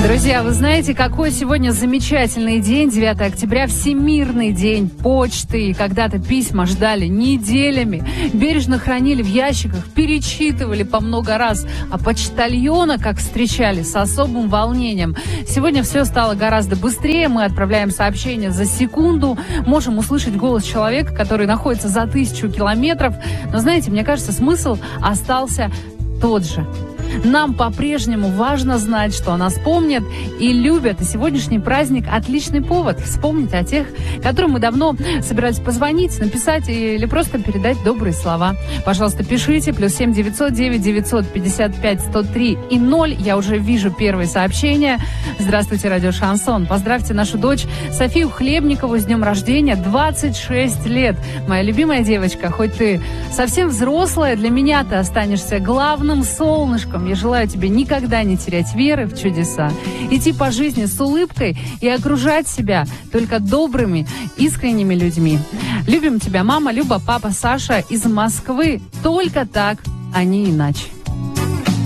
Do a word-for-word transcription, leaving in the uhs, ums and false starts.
Друзья, вы знаете, какой сегодня замечательный день, девятое октября, Всемирный день почты. И когда-то письма ждали неделями, бережно хранили в ящиках, перечитывали по много раз, а почтальона как встречали с особым волнением. Сегодня все стало гораздо быстрее, мы отправляем сообщение за секунду, можем услышать голос человека, который находится за тысячу километров. Но знаете, мне кажется, смысл остался тот же. Нам по-прежнему важно знать, что о нас помнят и любят. И сегодняшний праздник – отличный повод вспомнить о тех, которым мы давно собирались позвонить, написать или просто передать добрые слова. Пожалуйста, пишите. Плюс семь девятьсот девять девятьсот пятьдесят пять сто три и ноль. Я уже вижу первые сообщения. Здравствуйте, радио Шансон. Поздравьте нашу дочь Софию Хлебникову с днем рождения. двадцать шесть лет. Моя любимая девочка, хоть ты совсем взрослая, для меня ты останешься главным солнышком. Я желаю тебе никогда не терять веры в чудеса, идти по жизни с улыбкой и окружать себя только добрыми, искренними людьми. Любим тебя, мама, Люба, папа, Саша из Москвы. Только так, а не иначе.